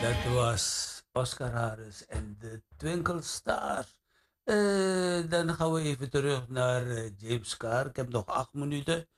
Dat was Oscar Harris en de Twinkle Stars. Dan gaan we even terug naar James Carr. Ik heb nog 8 minuten.